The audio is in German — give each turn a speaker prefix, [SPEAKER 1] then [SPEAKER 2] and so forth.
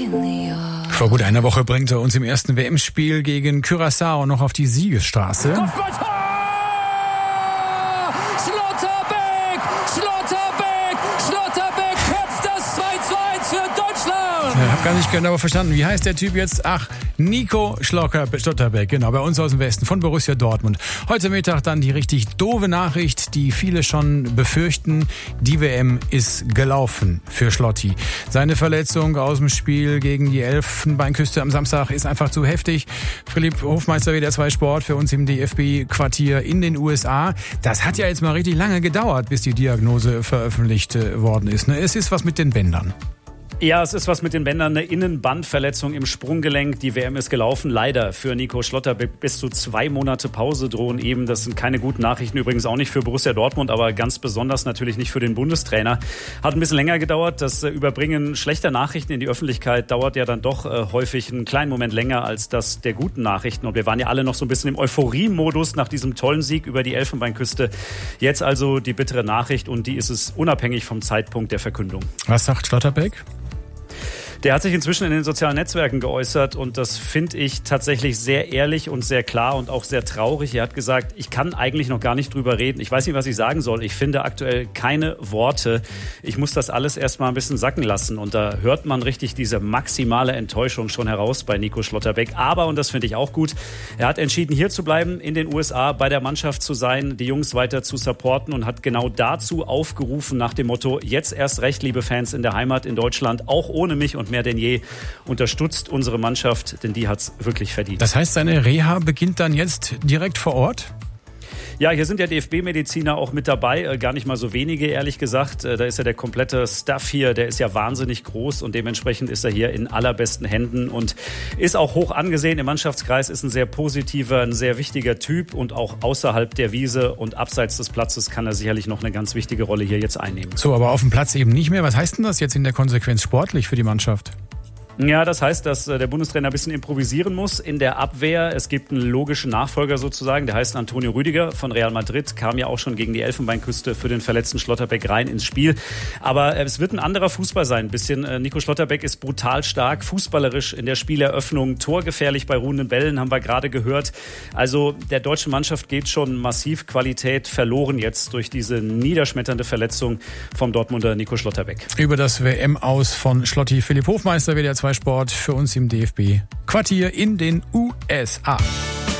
[SPEAKER 1] Vor gut einer Woche bringt er uns im ersten WM-Spiel gegen Curaçao noch auf die Siegesstraße.
[SPEAKER 2] Kopfballtor! Schlotterbeck kratzt das 2:1 für Deutschland!
[SPEAKER 1] Ich habe gar nicht genau verstanden, wie heißt der Typ jetzt? Ach, Nico Schlotterbeck, genau, bei uns aus dem Westen von Borussia Dortmund. Heute Mittag dann die richtig doofe Nachricht, die viele schon befürchten. Die WM ist gelaufen für Schlotti. Seine Verletzung aus dem Spiel gegen die Elfenbeinküste am Samstag ist einfach zu heftig. Philipp Hofmeister, WDR 2 Sport, für uns im DFB-Quartier in den USA. Das hat ja jetzt mal richtig lange gedauert, bis die Diagnose veröffentlicht worden ist. Es ist was mit den Bändern.
[SPEAKER 3] Ja, es ist was mit den Bändern, eine Innenbandverletzung im Sprunggelenk. Die WM ist gelaufen, leider für Nico Schlotterbeck. Bis zu 2 Monate Pause drohen eben. Das sind keine guten Nachrichten, übrigens auch nicht für Borussia Dortmund, aber ganz besonders natürlich nicht für den Bundestrainer. Hat ein bisschen länger gedauert. Das Überbringen schlechter Nachrichten in die Öffentlichkeit dauert ja dann doch häufig einen kleinen Moment länger als das der guten Nachrichten. Und wir waren ja alle noch so ein bisschen im Euphorie-Modus nach diesem tollen Sieg über die Elfenbeinküste. Jetzt also die bittere Nachricht, und die ist es unabhängig vom Zeitpunkt der Verkündung.
[SPEAKER 1] Was sagt Schlotterbeck?
[SPEAKER 3] Der hat sich inzwischen in den sozialen Netzwerken geäußert, und das finde ich tatsächlich sehr ehrlich und sehr klar und auch sehr traurig. Er hat gesagt, ich kann eigentlich noch gar nicht drüber reden. Ich weiß nicht, was ich sagen soll. Ich finde aktuell keine Worte. Ich muss das alles erstmal ein bisschen sacken lassen. Und da hört man richtig diese maximale Enttäuschung schon heraus bei Nico Schlotterbeck. Aber, und das finde ich auch gut, er hat entschieden, hier zu bleiben, in den USA, bei der Mannschaft zu sein, die Jungs weiter zu supporten, und hat genau dazu aufgerufen nach dem Motto, jetzt erst recht, liebe Fans in der Heimat in Deutschland, auch ohne mich und mehr denn je, unterstützt unsere Mannschaft, denn die hat's wirklich verdient.
[SPEAKER 1] Das heißt, seine Reha beginnt dann jetzt direkt vor Ort?
[SPEAKER 3] Ja, hier sind ja DFB-Mediziner auch mit dabei, gar nicht mal so wenige, ehrlich gesagt. Da ist ja der komplette Staff hier, der ist ja wahnsinnig groß, und dementsprechend ist er hier in allerbesten Händen und ist auch hoch angesehen im Mannschaftskreis, ist ein sehr positiver, ein sehr wichtiger Typ, und auch außerhalb der Wiese und abseits des Platzes kann er sicherlich noch eine ganz wichtige Rolle hier jetzt einnehmen.
[SPEAKER 1] So, aber auf dem Platz eben nicht mehr. Was heißt denn das jetzt in der Konsequenz sportlich für die Mannschaft?
[SPEAKER 3] Ja, das heißt, dass der Bundestrainer ein bisschen improvisieren muss in der Abwehr. Es gibt einen logischen Nachfolger sozusagen, der heißt Antonio Rüdiger von Real Madrid, kam ja auch schon gegen die Elfenbeinküste für den verletzten Schlotterbeck rein ins Spiel. Aber es wird ein anderer Fußball sein, ein bisschen. Nico Schlotterbeck ist brutal stark, fußballerisch in der Spieleröffnung, torgefährlich bei ruhenden Bällen, haben wir gerade gehört. Also der deutschen Mannschaft geht schon massiv Qualität verloren jetzt durch diese niederschmetternde Verletzung vom Dortmunder Nico Schlotterbeck.
[SPEAKER 1] Über das WM-Aus von Schlotti Philipp Hofmeister, WDR 2 Sport, für uns im DFB-Quartier in den USA.